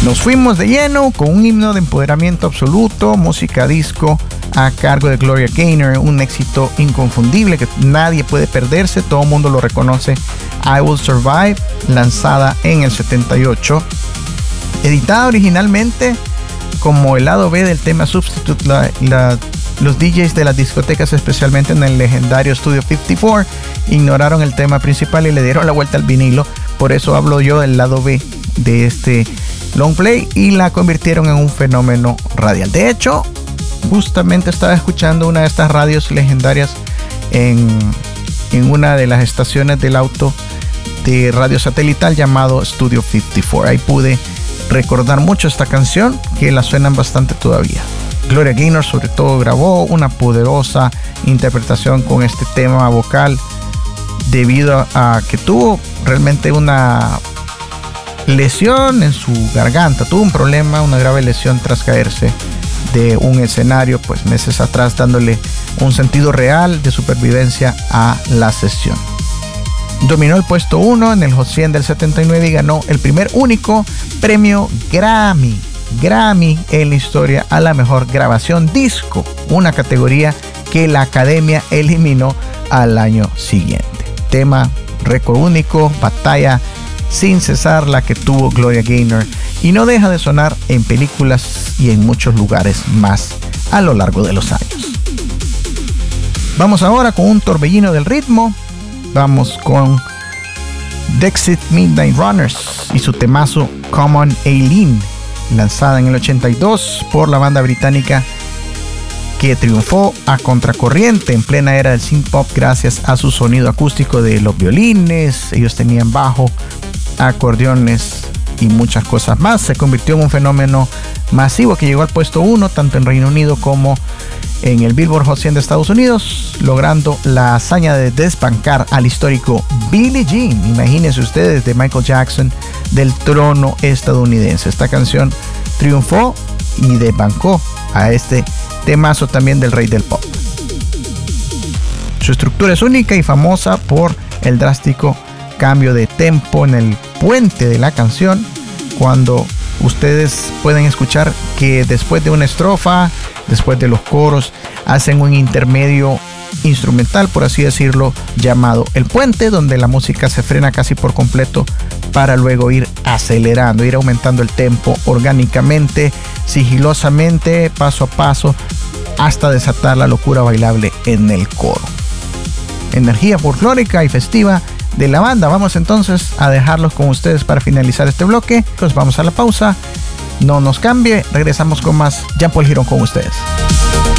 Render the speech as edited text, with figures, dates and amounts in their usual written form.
Nos fuimos de lleno con un himno de empoderamiento absoluto, música disco a cargo de Gloria Gaynor, un éxito inconfundible que nadie puede perderse, todo el mundo lo reconoce. I Will Survive, lanzada en el 78, editada originalmente como el lado B del tema Substitute. Los DJs de las discotecas, especialmente en el legendario Studio 54, ignoraron el tema principal y le dieron la vuelta al vinilo. Por eso hablo yo del lado B de este long play y la convirtieron en un fenómeno radial. De hecho, justamente estaba escuchando una de estas radios legendarias en una de las estaciones del auto de radio satelital llamado Studio 54. Ahí pude recordar mucho esta canción, que la suenan bastante todavía. Gloria Gaynor sobre todo grabó una poderosa interpretación con este tema vocal debido a que tuvo realmente una lesión en su garganta, tuvo un problema, una grave lesión tras caerse de un escenario pues meses atrás, dándole un sentido real de supervivencia a la sesión. Dominó el puesto 1 en el Hot 100 del 79 y ganó el primer único premio Grammy en la historia a la mejor grabación disco, una categoría que la Academia eliminó al año siguiente. Tema, récord único, batalla sin cesar la que tuvo Gloria Gaynor, y no deja de sonar en películas y en muchos lugares más a lo largo de los años. Vamos ahora con un torbellino del ritmo. Vamos con Dixit Midnight Runners y su temazo Come On Aileen, lanzada en el 82 por la banda británica que triunfó a contracorriente en plena era del synth pop gracias a su sonido acústico de los violines. Ellos tenían bajo, acordeones y muchas cosas más. Se convirtió en un fenómeno masivo que llegó al puesto 1 tanto en Reino Unido como en el Billboard Hot 100 de Estados Unidos, logrando la hazaña de desbancar al histórico Billie Jean. Imagínense ustedes, de Michael Jackson, del trono estadounidense. Esta canción triunfó y desbancó a este temazo también del rey del pop. Su estructura es única y famosa por el drástico cambio de tempo en el puente de la canción, cuando ustedes pueden escuchar que después de una estrofa, después de los coros, hacen un intermedio instrumental, por así decirlo, llamado el puente, donde la música se frena casi por completo para luego ir acelerando, ir aumentando el tempo orgánicamente, sigilosamente, paso a paso, hasta desatar la locura bailable en el coro. Energía folclórica y festiva de la banda. Vamos entonces a dejarlos con ustedes para finalizar este bloque. Pues vamos a la pausa. No nos cambie, regresamos con más Jean Paul Girón con ustedes.